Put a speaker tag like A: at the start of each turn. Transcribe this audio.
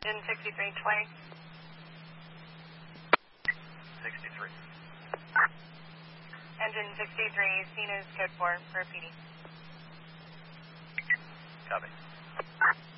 A: Engine 6320.
B: 63.
A: Engine 63, scene is code 4 for PD.
B: Copy.